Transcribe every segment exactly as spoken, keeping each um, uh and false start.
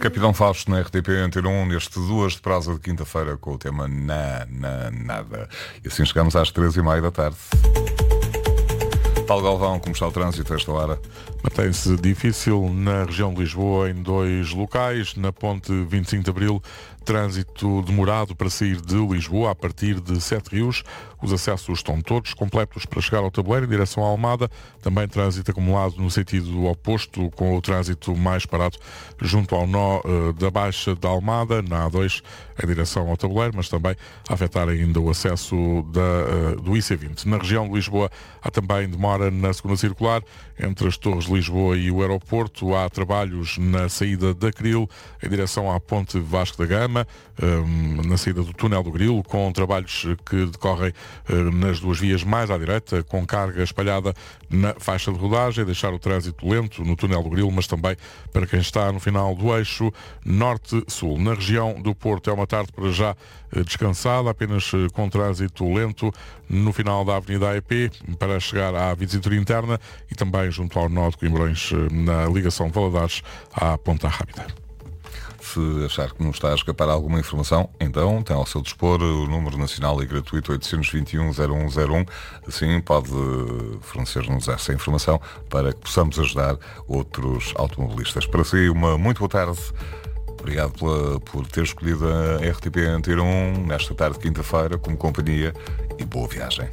Capitão Fausto na R T P Antena um, neste duas de prosa de quinta-feira com o tema Na, Na, Nada. E assim chegamos às três e meia da tarde. Paulo Galvão, como está o trânsito a esta hora? Mantém-se difícil na região de Lisboa em dois locais. Na ponte vinte e cinco de Abril, trânsito demorado para sair de Lisboa a partir de Sete Rios. Os acessos estão todos completos para chegar ao Tabuleiro em direção à Almada. Também trânsito acumulado no sentido oposto, com o trânsito mais parado junto ao nó uh, da Baixa da Almada, na A dois, em direção ao Tabuleiro, mas também a afetar ainda o acesso da, uh, do I C vinte. Na região de Lisboa há também demora na segunda circular, entre as Torres de Lisboa e o aeroporto. Há trabalhos na saída da Cril, em direção à Ponte Vasco da Gama, um, na saída do Túnel do Grilo, com trabalhos que decorrem uh, nas duas vias mais à direita, com carga espalhada na faixa de rodagem, deixar o trânsito lento no Túnel do Grilo, mas também para quem está no final do eixo norte-sul. Na região do Porto é uma tarde para já uh, descansada, apenas uh, com trânsito lento no final da Avenida A E P, para chegar à Visitória Interna e também junto ao nó de Coimbrões, uh, na ligação de Valadares à Ponta Rábida. Se achar que não está a escapar alguma informação, então tem ao seu dispor o número nacional e gratuito oito dois um, zero um zero um. Assim pode fornecer-nos essa informação para que possamos ajudar outros automobilistas. Para si, uma muito boa tarde. Obrigado pela, por ter escolhido a R T P Antena um nesta tarde de quinta-feira como companhia e boa viagem.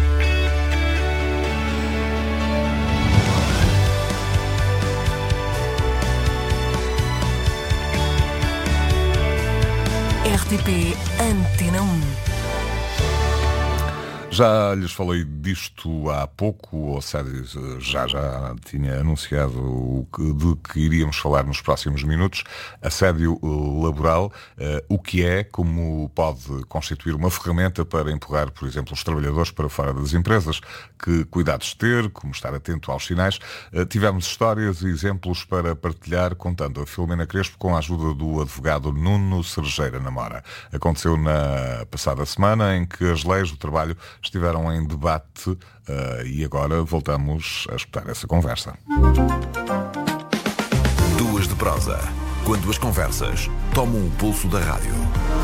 R T P Antena um. Já lhes falei disto há pouco, ou seja, já, já tinha anunciado o que, de que iríamos falar nos próximos minutos. Assédio laboral, uh, o que é, como pode constituir uma ferramenta para empurrar, por exemplo, os trabalhadores para fora das empresas, que cuidados ter, como estar atento aos sinais. Uh, tivemos histórias e exemplos para partilhar, contando a Filomena Crespo com a ajuda do advogado Nuno Cerejeira Namora. Aconteceu na passada semana, em que as leis do trabalho estiveram em debate uh, e agora voltamos a escutar essa conversa. Duas de prosa, quando as conversas tomam o pulso da rádio.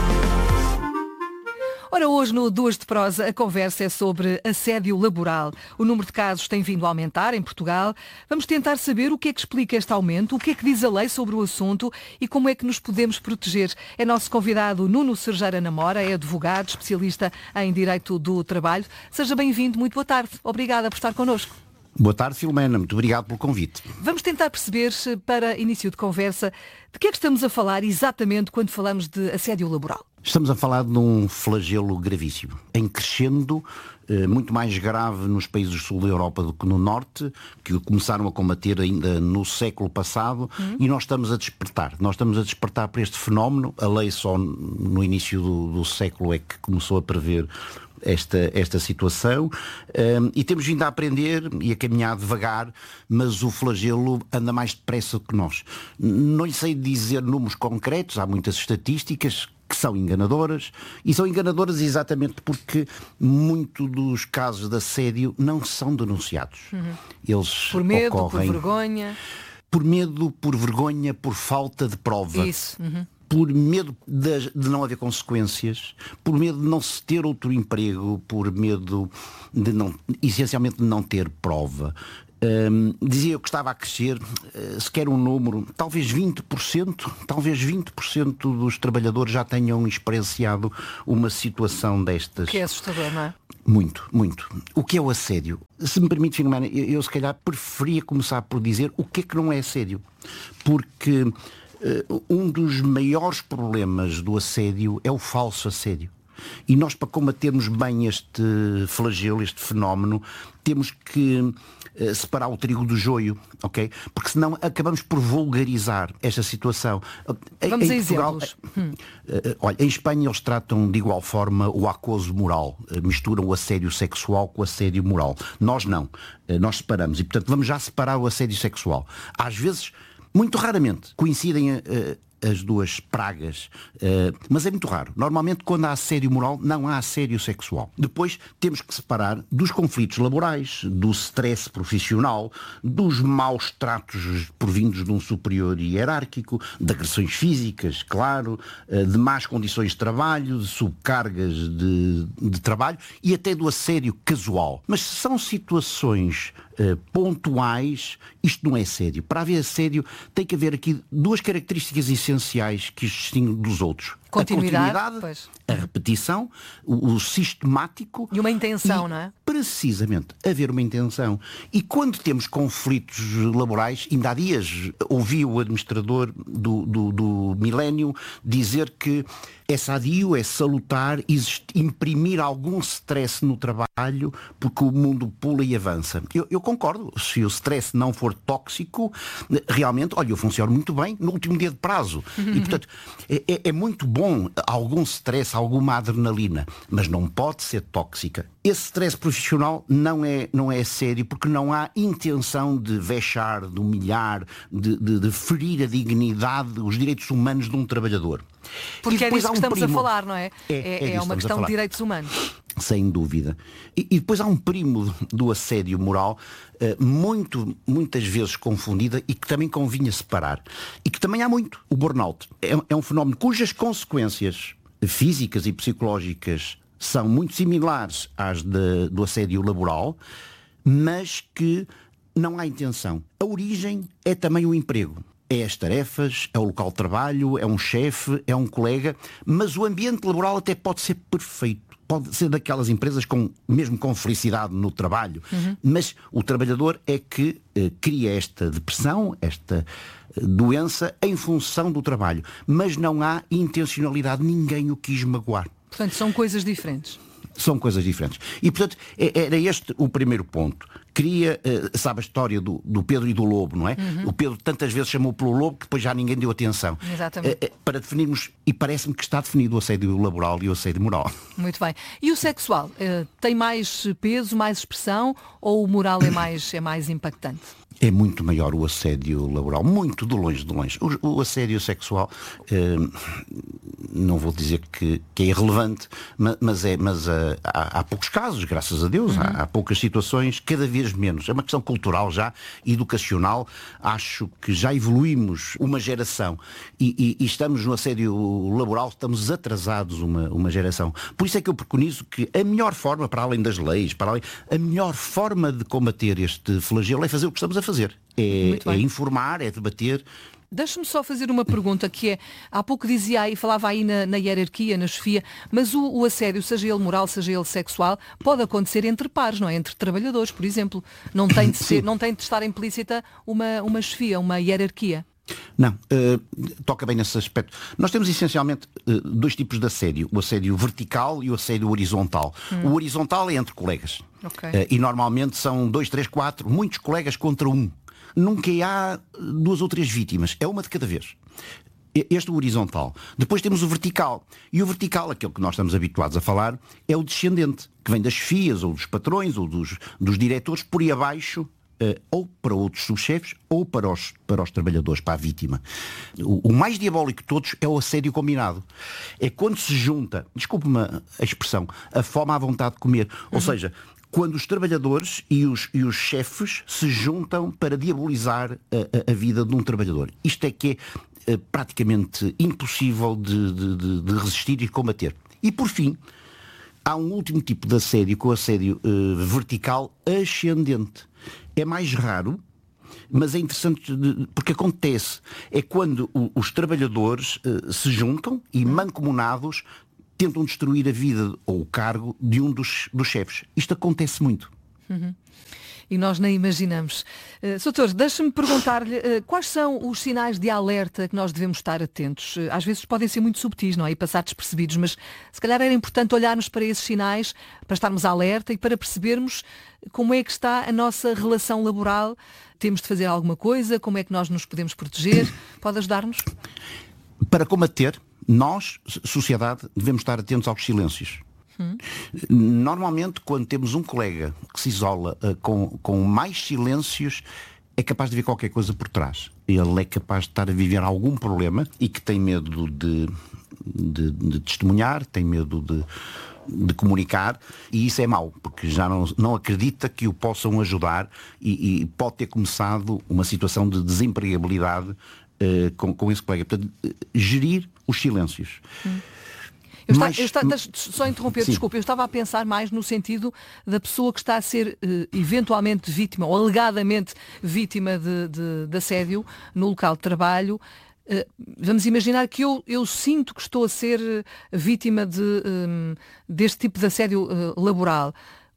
Ora, hoje no Duas de Prosa a conversa é sobre assédio laboral. O número de casos tem vindo a aumentar em Portugal. Vamos tentar saber o que é que explica este aumento, o que é que diz a lei sobre o assunto e como é que nos podemos proteger. É nosso convidado Nuno Cerejeira Namora, é advogado, especialista em Direito do Trabalho. Seja bem-vindo, muito boa tarde. Obrigada por estar connosco. Boa tarde, Filomena. Muito obrigado pelo convite. Vamos tentar perceber, para início de conversa, de que é que estamos a falar exatamente quando falamos de assédio laboral. Estamos a falar de um flagelo gravíssimo, em crescendo, eh, muito mais grave nos países do sul da Europa do que no norte, que o começaram a combater ainda no século passado, uhum. E nós estamos a despertar. Nós estamos a despertar para este fenómeno. A lei só no início do, do século é que começou a prever esta, esta situação, um, e temos vindo a aprender e a caminhar devagar, mas o flagelo anda mais depressa que nós. Não lhe sei dizer números concretos, há muitas estatísticas que são enganadoras, e são enganadoras exatamente porque muito dos casos de assédio não são denunciados. Uhum. Eles por medo, ocorrem por vergonha. Por medo, por vergonha, por falta de prova. Isso. Uhum. Por medo de, de não haver consequências, por medo de não se ter outro emprego, por medo de não, essencialmente de não ter prova. Um, dizia eu que estava a crescer, uh, se quer um número, talvez vinte por cento, talvez vinte por cento dos trabalhadores já tenham experienciado uma situação destas. Que é assustador, não é? Muito, muito. O que é o assédio? Se me permite, Filomena, eu, eu se calhar preferia começar por dizer o que é que não é assédio. Porque uh, um dos maiores problemas do assédio é o falso assédio. E nós, para combatermos bem este flagelo, este fenómeno, temos que uh, separar o trigo do joio, ok? Porque senão acabamos por vulgarizar esta situação. Vamos em a Portugal, exemplos. Uh, uh, olha, em Espanha eles tratam de igual forma o acoso moral. Uh, misturam o assédio sexual com o assédio moral. Nós não. Uh, nós separamos. E, portanto, vamos já separar o assédio sexual. Às vezes, muito raramente, coincidem... Uh, as duas pragas, uh, mas é muito raro. Normalmente, quando há assédio moral, não há assédio sexual. Depois, temos que separar dos conflitos laborais, do stress profissional, dos maus tratos provindos de um superior hierárquico, de agressões físicas, claro, uh, de más condições de trabalho, de subcargas de, de trabalho e até do assédio casual. Mas se são situações uh, pontuais, isto não é assédio. Para haver assédio, tem que haver aqui duas características essenciais que os distinguem dos outros. Continuidade, a continuidade, a repetição, o, o sistemático. E uma intenção, e, não é? Precisamente, haver uma intenção. E quando temos conflitos laborais, ainda há dias ouvi o administrador do, do, do Milénio dizer que é sadio, é salutar existe, imprimir algum stress no trabalho porque o mundo pula e avança. Eu, eu concordo. Se o stress não for tóxico, realmente, olha, eu funciono muito bem no último dia de prazo. Uhum. E, portanto, é, é muito bom algum stress, alguma adrenalina, mas não pode ser tóxica. Esse stress profissional não é, não é sério porque não há intenção de vexar, de humilhar, de, de, de ferir a dignidade, os direitos humanos de um trabalhador. Porque é disso um que estamos primo... a falar, não é? É, é, é, é uma questão de direitos humanos. Sem dúvida. E, e depois há um primo do assédio moral uh, muito, muitas vezes confundida e que também convinha separar. E que também há muito. O burnout é, é um fenómeno cujas consequências físicas e psicológicas são muito similares às de, do assédio laboral, mas que não há intenção. A origem é também o emprego. É as tarefas, é o local de trabalho, é um chefe, é um colega, mas o ambiente laboral até pode ser perfeito. Pode ser daquelas empresas com, mesmo com felicidade no trabalho, uhum. mas o trabalhador é que eh, cria esta depressão, esta eh, doença em função do trabalho. Mas não há intencionalidade, ninguém o quis magoar. Portanto, são coisas diferentes. São coisas diferentes. E, portanto, era este o primeiro ponto. Queria, uh, sabe a história do, do Pedro e do Lobo, não é? Uhum. O Pedro tantas vezes chamou pelo Lobo que depois já ninguém deu atenção. Exatamente. Uh, uh, para definirmos, e parece-me que está definido o assédio laboral e o assédio moral. Muito bem. E o sexual? Uh, tem mais peso, mais expressão ou o moral é mais, é mais impactante? É muito maior o assédio laboral, muito de longe de longe. O, o assédio sexual, eh, não vou dizer que, que é irrelevante, mas, mas, é, mas uh, há, há poucos casos, graças a Deus, uhum. há, há poucas situações, cada vez menos. É uma questão cultural já, educacional. Acho que já evoluímos uma geração e, e, e estamos no assédio laboral, estamos atrasados uma, uma geração. Por isso é que eu preconizo que a melhor forma, para além das leis, para além, a melhor forma de combater este flagelo é fazer o que estamos a fazer. fazer. É, é informar, é debater. Deixa-me só fazer uma pergunta que é, há pouco dizia aí, falava aí na, na hierarquia, na chefia, mas o, o assédio, seja ele moral, seja ele sexual, pode acontecer entre pares, não é? Entre trabalhadores, por exemplo. Não tem de, ser, não tem de estar implícita uma, uma chefia, uma hierarquia. Não, uh, toca bem nesse aspecto. Nós temos essencialmente uh, dois tipos de assédio. O assédio vertical e o assédio horizontal. Hum. O horizontal é entre colegas. Okay. Uh, e normalmente são dois, três, quatro, muitos colegas contra um. Nunca há duas ou três vítimas. É uma de cada vez. Este é o horizontal. Depois temos o vertical. E o vertical, aquele que nós estamos habituados a falar, é o descendente, que vem das chefias, ou dos patrões, ou dos, dos diretores, por aí abaixo, Uh, ou para outros subchefes ou para os, para os trabalhadores, para a vítima. O, o mais diabólico de todos é o assédio combinado. É quando se junta, desculpe-me a expressão, a fome à vontade de comer. Ou uhum. seja, quando os trabalhadores e os, e os chefes se juntam para diabolizar a, a, a vida de um trabalhador. Isto é que é uh, praticamente impossível de, de, de, de resistir e combater. E por fim, há um último tipo de assédio, que é o assédio uh, vertical ascendente. É mais raro, mas é interessante de, porque acontece. É quando o, os trabalhadores uh, se juntam e, mancomunados, tentam destruir a vida ou o cargo de um dos, dos chefes. Isto acontece muito. Uhum. E nós nem imaginamos. Uh, Soutor, deixa-me perguntar-lhe uh, quais são os sinais de alerta que nós devemos estar atentos. Uh, às vezes podem ser muito subtis, não é? E passar despercebidos, mas se calhar era importante olharmos para esses sinais, para estarmos alerta e para percebermos como é que está a nossa relação laboral. Temos de fazer alguma coisa? Como é que nós nos podemos proteger? Pode ajudar-nos? Para combater, nós, sociedade, devemos estar atentos aos silêncios. Normalmente, quando temos um colega que se isola uh, com, com mais silêncios, é capaz de ver qualquer coisa por trás. Ele é capaz de estar a viver algum problema e que tem medo de, de, de testemunhar, tem medo de, de comunicar, e isso é mau, porque já não, não acredita que o possam ajudar e, e pode ter começado uma situação de desempregabilidade uh, com, com esse colega. Portanto, uh, gerir os silêncios. Hum. Eu está, eu está, só interromper, Sim. desculpa, eu estava a pensar mais no sentido da pessoa que está a ser uh, eventualmente vítima ou alegadamente vítima de, de, de assédio no local de trabalho. Uh, vamos imaginar que eu, eu sinto que estou a ser vítima de, um, deste tipo de assédio uh, laboral.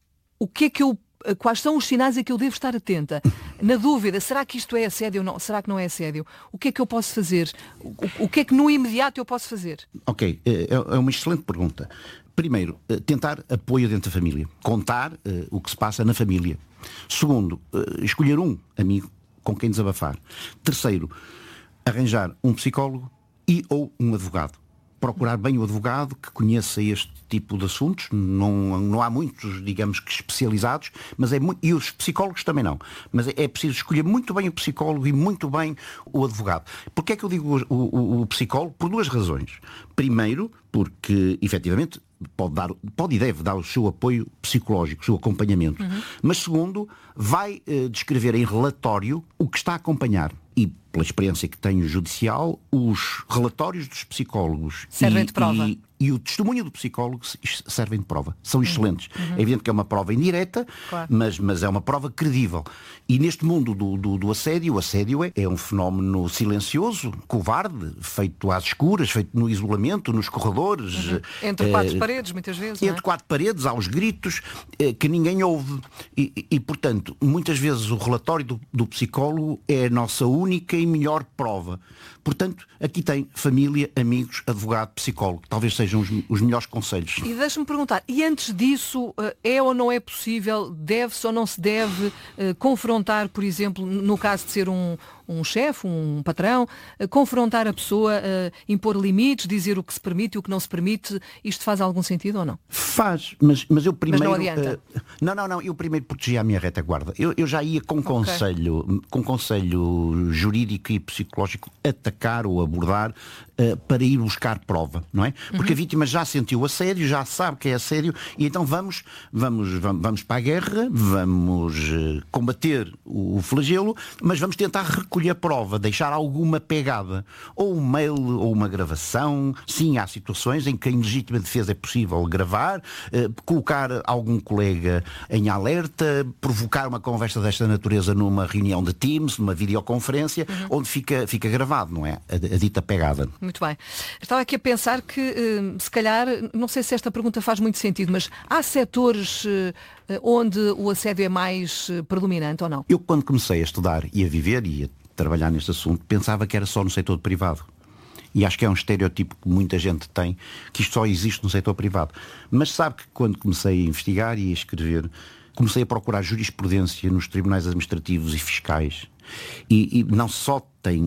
O que é que eu, quais são os sinais a que eu devo estar atenta? Na dúvida, será que isto é assédio ou não? Será que não é assédio? O que é que eu posso fazer? O, o que é que no imediato eu posso fazer? Ok, é uma excelente pergunta. Primeiro, tentar apoio dentro da família. Contar uh, o que se passa na família. Segundo, uh, escolher um amigo com quem desabafar. Terceiro, arranjar um psicólogo e ou um advogado. Procurar bem o advogado que conheça este tipo de assuntos. Não, não há muitos, digamos que especializados, mas é muito, e os psicólogos também não. Mas é, é preciso escolher muito bem o psicólogo e muito bem o advogado. Porquê é que eu digo o, o, o psicólogo? Por duas razões. Primeiro, porque efetivamente pode, dar, pode e deve dar o seu apoio psicológico, o seu acompanhamento. Uhum. Mas segundo, vai uh, descrever em relatório o que está a acompanhar. E, pela experiência que tenho judicial, os relatórios dos psicólogos servem e, de prova. E, e o testemunho do psicólogo servem de prova. São excelentes. Uhum. É evidente que é uma prova indireta, claro. mas, mas é uma prova credível. E neste mundo do, do, do assédio, o assédio é, é um fenómeno silencioso, covarde, feito às escuras, feito no isolamento, nos corredores. Uhum. Entre quatro eh, paredes, muitas vezes. Entre não é? quatro paredes, aos gritos, eh, que ninguém ouve. E, e, e, portanto, muitas vezes o relatório do, do psicólogo é a nossa única e melhor prova. Portanto, aqui tem família, amigos, advogado, psicólogo. Talvez sejam os, os melhores conselhos. E deixa-me perguntar, e antes disso, é ou não é possível, deve-se ou não se deve uh, confrontar, por exemplo, no caso de ser um, um chefe, um patrão, uh, confrontar a pessoa, uh, impor limites, dizer o que se permite e o que não se permite, isto faz algum sentido ou não? Faz, mas, mas eu primeiro... Mas não adianta? Uh, não, não, não, eu primeiro protegia a minha retaguarda. Eu, eu já ia com okay. conselho, com conselho jurídico e psicológico atacar ou abordar uh, para ir buscar prova, não é? Porque uhum. a vítima já sentiu assédio, já sabe que é assédio, e então vamos, vamos, vamos, vamos para a guerra, vamos uh, combater o, o flagelo, mas vamos tentar recolher prova, deixar alguma pegada, ou um mail, ou uma gravação. Sim, há situações em que em legítima defesa é possível gravar, uh, colocar algum colega em alerta, provocar uma conversa desta natureza numa reunião de Teams, numa videoconferência, uhum. onde fica, fica gravado, não é? A, a dita pegada. Muito bem. Estava aqui a pensar que, uh, se calhar, não sei se esta pergunta faz muito sentido, mas há setores uh, onde o assédio é mais uh, predominante ou não? Eu, quando comecei a estudar e a viver e a trabalhar neste assunto, pensava que era só no setor privado. E acho que é um estereotipo que muita gente tem, que isto só existe no setor privado. Mas sabe que quando comecei a investigar e a escrever, comecei a procurar jurisprudência nos tribunais administrativos e fiscais. E, e não só tem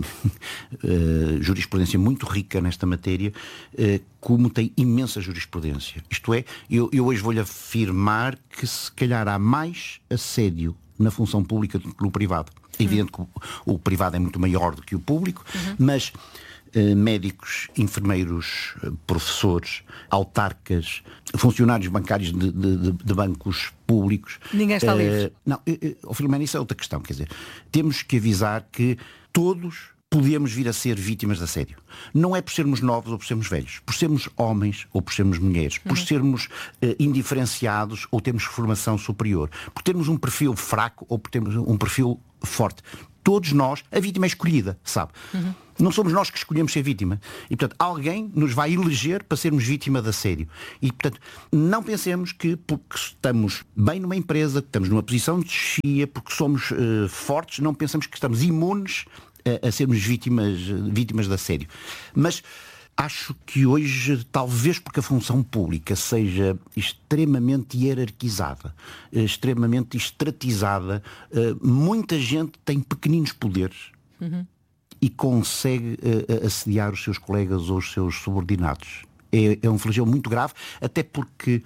uh, jurisprudência muito rica nesta matéria, uh, como tem imensa jurisprudência. Isto é, eu, eu hoje vou-lhe afirmar que se calhar há mais assédio na função pública do que no privado. É evidente que o, o privado é muito maior do que o público, uhum. mas uh, médicos, enfermeiros, uh, professores, autarcas, funcionários bancários de, de, de bancos públicos. Ninguém está uh, livre. Não, uh, uh, Filomena, isso é outra questão. Quer dizer, temos que avisar que todos podemos vir a ser vítimas de assédio. Não é por sermos novos ou por sermos velhos, por sermos homens ou por sermos mulheres, por uhum. sermos uh, indiferenciados ou termos formação superior, por termos um perfil fraco ou por termos um perfil forte. Todos nós, a vítima é escolhida, sabe? Uhum. Não somos nós que escolhemos ser vítima. E, portanto, alguém nos vai eleger para sermos vítima de assédio. E, portanto, não pensemos que porque estamos bem numa empresa, que estamos numa posição de chefia, porque somos uh, fortes, não pensamos que estamos imunes a, a sermos vítimas, vítimas de assédio. Mas acho que hoje, talvez porque a função pública seja extremamente hierarquizada, extremamente estratizada, muita gente tem pequeninos poderes uhum. e consegue assediar os seus colegas ou os seus subordinados. É, é um flagelo muito grave, até porque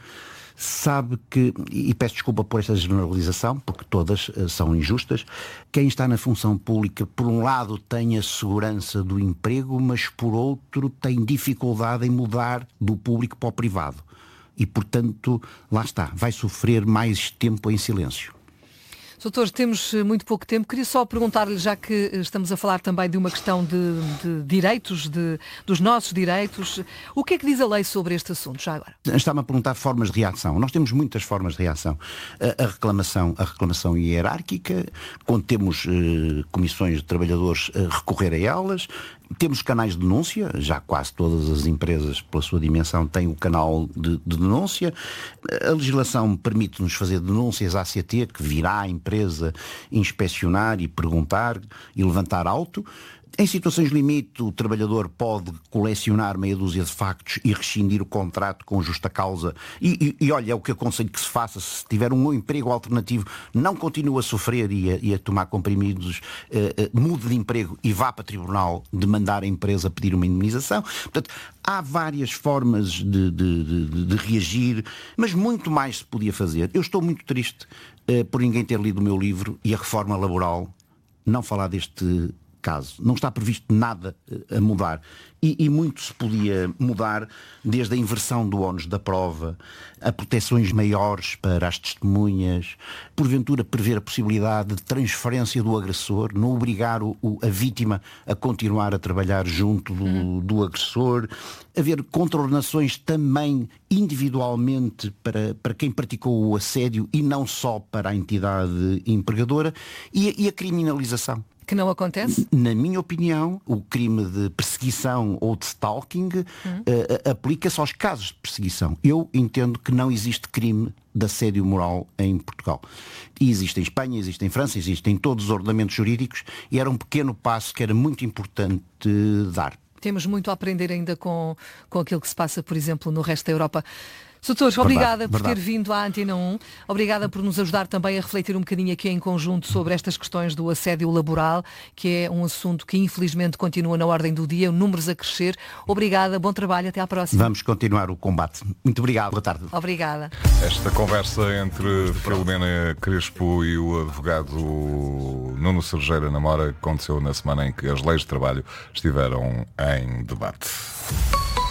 sabe que, e peço desculpa por esta generalização, porque todas uh, são injustas, quem está na função pública, por um lado, tem a segurança do emprego, mas por outro tem dificuldade em mudar do público para o privado. E, portanto, lá está, vai sofrer mais tempo em silêncio. Doutores, temos muito pouco tempo. Queria só perguntar-lhe, já que estamos a falar também de uma questão de, de direitos, de, dos nossos direitos, o que é que diz a lei sobre este assunto, já agora? Está-me a perguntar formas de reação. Nós temos muitas formas de reação. A, a reclamação, a reclamação hierárquica, quando temos eh, comissões de trabalhadores a recorrer a elas, temos canais de denúncia, já quase todas as empresas, pela sua dimensão, têm o canal de, de denúncia. A legislação permite-nos fazer denúncias à A C T, que virá à empresa inspecionar e perguntar e levantar auto. Em situações limite, o trabalhador pode colecionar meia dúzia de factos e rescindir o contrato com justa causa. E, e, e olha, é o que aconselho que se faça. Se tiver um emprego alternativo, não continue a sofrer e a, e a tomar comprimidos, eh, eh, mude de emprego e vá para o tribunal demandar a empresa a pedir uma indemnização. Portanto, há várias formas de, de, de, de reagir, mas muito mais se podia fazer. Eu estou muito triste eh, por ninguém ter lido o meu livro e a reforma laboral não falar deste caso. Não está previsto nada a mudar. E, e muito se podia mudar, desde a inversão do ónus da prova, a proteções maiores para as testemunhas, porventura prever a possibilidade de transferência do agressor, não obrigar o, o, a vítima a continuar a trabalhar junto do, hum. do agressor, haver contraordenações também individualmente para, para quem praticou o assédio e não só para a entidade empregadora, e, e a criminalização. Que não acontece? Na minha opinião, o crime de perseguição ou de stalking hum. uh, aplica-se aos casos de perseguição. Eu entendo que não existe crime de assédio moral em Portugal. E existe em Espanha, existe em França, existe em todos os ordenamentos jurídicos, e era um pequeno passo que era muito importante dar. Temos muito a aprender ainda com, com aquilo que se passa, por exemplo, no resto da Europa. Doutores, obrigada verdade, por verdade. ter vindo à Antena um, obrigada por nos ajudar também a refletir um bocadinho aqui em conjunto sobre estas questões do assédio laboral, que é um assunto que infelizmente continua na ordem do dia, números a crescer. Obrigada, bom trabalho, até à próxima. Vamos continuar o combate. Muito obrigado, boa tarde. Obrigada. Esta conversa entre Filomena Crespo e o advogado Nuno Sergeira Namora aconteceu na semana em que as leis de trabalho estiveram em debate.